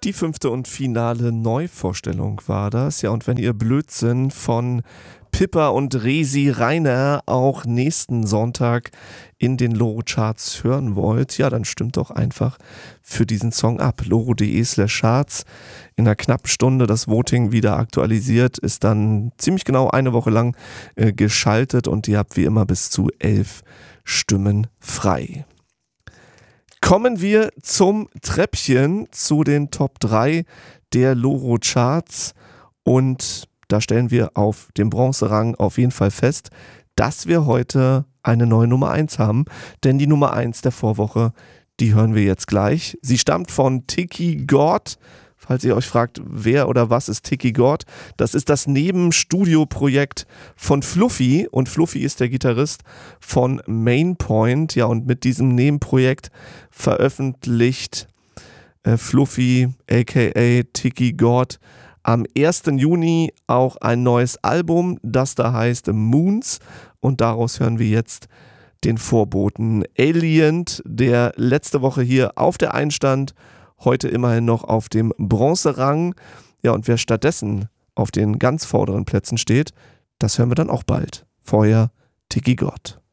Die 5. und finale Neuvorstellung war das. Ja, und wenn ihr Blödsinn von Pippa und Resi Reiner auch nächsten Sonntag in den Loro-Charts hören wollt, ja, dann stimmt doch einfach für diesen Song ab. loro.de/charts. In einer knappen Stunde das Voting wieder aktualisiert, ist dann ziemlich genau eine Woche lang geschaltet und ihr habt wie immer bis zu 11 Stimmen frei. Kommen wir zum Treppchen, zu den Top 3 der Loro-Charts, und da stellen wir auf dem Bronzerang auf jeden Fall fest, dass wir heute eine neue Nummer 1 haben, denn die Nummer 1 der Vorwoche, die hören wir jetzt gleich. Sie stammt von Tiki God. Falls ihr euch fragt, wer oder was ist Tiki God, das ist das Nebenstudio-Projekt von Fluffy, und Fluffy ist der Gitarrist von Mainpoint. Ja, und mit diesem Nebenprojekt veröffentlicht Fluffy aka Tiki God am 1. Juni auch ein neues Album, das da heißt Moons, und daraus hören wir jetzt den Vorboten Alien, der letzte Woche hier auf der Eins stand, heute immerhin noch auf dem Bronzerang. Ja, und wer stattdessen auf den ganz vorderen Plätzen steht, das hören wir dann auch bald. Vorher Tiki God.